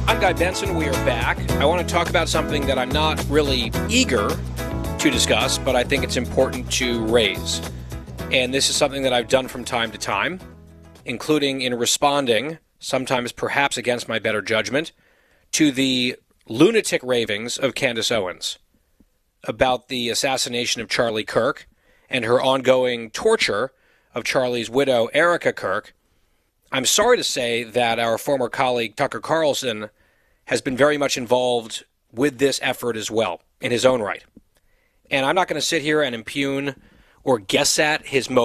I'm Guy Benson. We are back. I want to talk about something that I'm not really eager to discuss, but I think it's important to raise. And this is something that I've done from time to time, including in responding, sometimes perhaps against my better judgment, to the lunatic ravings of Candace Owens about the assassination of Charlie Kirk and her ongoing torture of Charlie's widow, Erica Kirk. I'm sorry to say that our former colleague, Tucker Carlson, has been very much involved with this effort as well, in his own right. And I'm not going to sit here and impugn or guess at his motives.